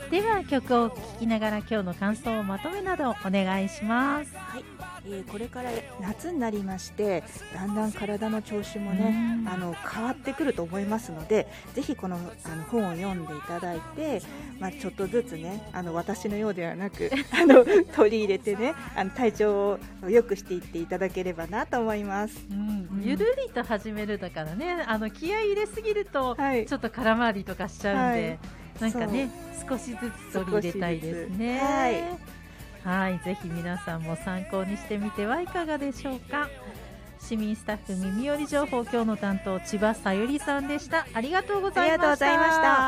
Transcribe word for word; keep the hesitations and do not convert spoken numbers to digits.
では曲を聴きながら今日の感想をまとめなどお願いします。 はい、えー、これから夏になりましてだんだん体の調子もねあの変わってくると思いますので、ぜひこのあの本を読んでいただいて、まあ、ちょっとずつねあの私のようではなくあの取り入れてねあの体調を良くしていっていただければなと思います。 うん、ゆるりと始めるだからね、あの気合い入れすぎるとちょっと空回りとかしちゃうんで、はい、なんかね少しずつ取り入れたいですね。はい、はい、ぜひ皆さんも参考にしてみてはいかがでしょうか。市民スタッフ耳寄り情報、今日の担当千葉さゆりさんでした。ありがとうございました。